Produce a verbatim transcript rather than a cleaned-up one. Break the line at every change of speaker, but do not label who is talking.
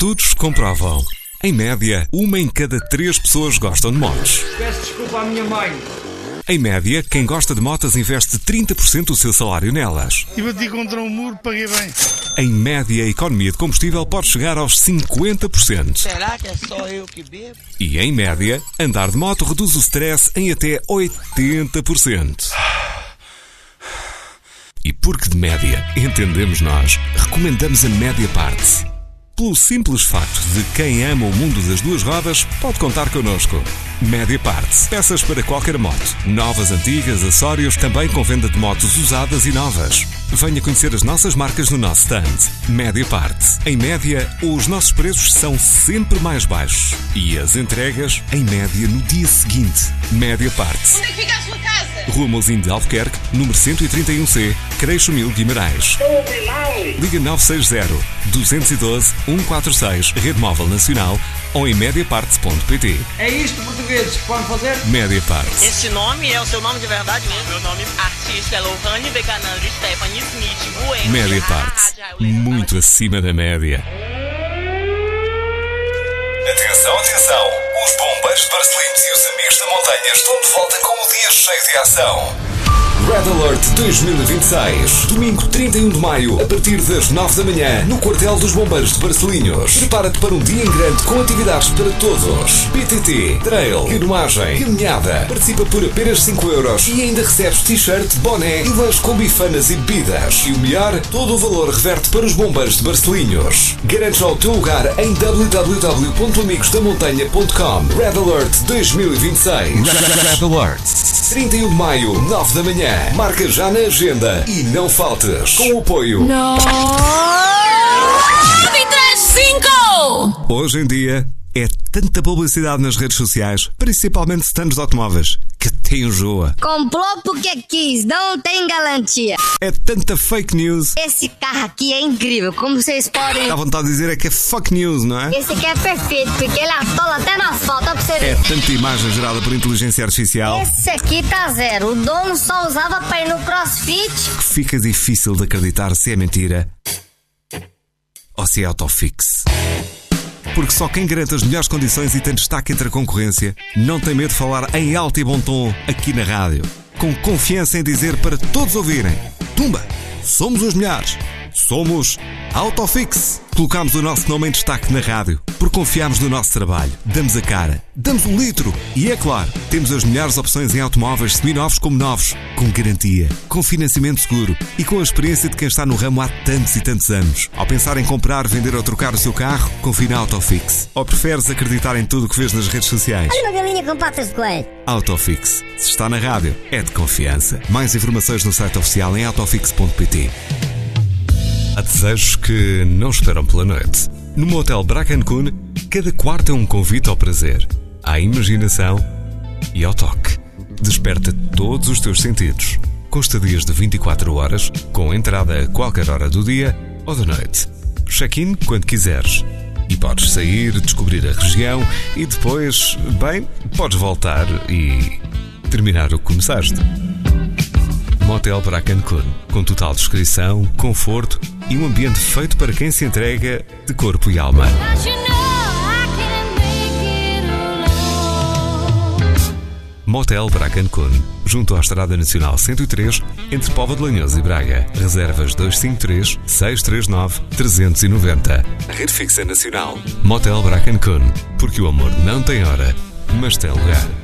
Estudos comprovam. Em média, uma em cada três pessoas gostam de motos.
Peço desculpa à minha mãe.
Em média, quem gosta de motas investe trinta por cento do seu salário nelas.
E bati contra um muro, paguei bem.
Em média, a economia de combustível pode chegar aos cinquenta por cento.
Será que é só eu que bebo?
E em média, andar de moto reduz o stress em até oitenta por cento. E porque de média entendemos nós, recomendamos a Média Parts. Pelo simples facto de quem ama o mundo das duas rodas pode contar connosco. Média Parts. Peças para qualquer moto. Novas, antigas, acessórios, também com venda de motos usadas e novas. Venha conhecer as nossas marcas no nosso stand. Média Parts. Em média, os nossos preços são sempre mais baixos. E as entregas, em média, no dia seguinte. Média Parts.
Onde é que fica a sua casa?
Rua Mouzinho de Albuquerque, número cento e trinta e um C, Creixo Mil, Guimarães. Liga nove seis zero, dois um dois, um quatro seis, Rede Móvel Nacional ou em mediaparts ponto pt.
É isto, portugueses, que podem fazer?
Média Parts.
Esse nome é o seu nome de verdade mesmo? Meu nome artista é Lohane Becanandro Stephanie Smith Bueno.
Média Parts. Muito acima da média.
Atenção, atenção! Os bombeiros de Barcelinhos e os amigos da montanha estão de volta com o dia cheio de ação. Red Alert dois mil e vinte e seis. Domingo trinta e um de maio, a partir das nove da manhã, no quartel dos bombeiros de Barcelinhos. Prepara-te para um dia em grande com atividades para todos. P T T, trail, canoagem, caminhada. Participa por apenas cinco euros e ainda recebes t-shirt, boné e lanche com bifanas e bebidas. E o melhor, todo o valor reverte para os bombeiros de Barcelinhos. Garante já o teu lugar em w w w ponto amigos da montanha ponto com. Red Alert dois mil e vinte e seis.
Red Alert.
trinta e um de maio, nove da manhã. Marca já na agenda e não faltes. Com o apoio
nove três cinco.
Hoje em dia é tanta publicidade nas redes sociais, principalmente stands de automóveis, que até enjoa.
Comprou porque quis, não tem garantia.
É tanta fake news.
Esse carro aqui é incrível, como vocês podem...
Dá vontade de dizer é que é fuck news, não é?
Esse aqui é perfeito, porque ele atola até na asfalto, ó pra você ver.
É tanta imagem gerada por inteligência artificial.
Esse aqui tá zero, o dono só usava pra ir no crossfit.
Que fica difícil de acreditar se é mentira ou se é autofix. Porque só quem garante as melhores condições e tem destaque entre a concorrência não tem medo de falar em alto e bom tom aqui na rádio. Com confiança em dizer para todos ouvirem: Tumba, somos os melhores. Somos Autofix. Colocamos o nosso nome em destaque na rádio porque confiamos no nosso trabalho. Damos a cara, damos o litro e, é claro, temos as melhores opções em automóveis seminovos como novos, com garantia, com financiamento seguro e com a experiência de quem está no ramo há tantos e tantos anos. Ao pensar em comprar, vender ou trocar o seu carro, confie na Autofix. Ou preferes acreditar em tudo o que vês nas redes sociais?
Olha uma galinha com patas de coelho.
Autofix. Se está na rádio, é de confiança. Mais informações no site oficial em autofix ponto pt. Há desejos que não esperam pela noite. No Motel Bracken Kun, cada quarto é um convite ao prazer, à imaginação e ao toque. Desperta todos os teus sentidos. Com estadias de vinte e quatro horas, com entrada a qualquer hora do dia ou da noite. Check-in quando quiseres. E podes sair, descobrir a região e depois, bem, podes voltar e terminar o que começaste. Motel Bracken Kun, com total descrição, conforto e um ambiente feito para quem se entrega de corpo e alma. Motel Bracken Kun, junto à Estrada Nacional cento e três, entre Póvoa de Lanhoso e Braga. Reservas dois cinco três, seis três nove, três nove zero. Rede fixa nacional. Motel Bracken Kun, porque o amor não tem hora, mas tem lugar.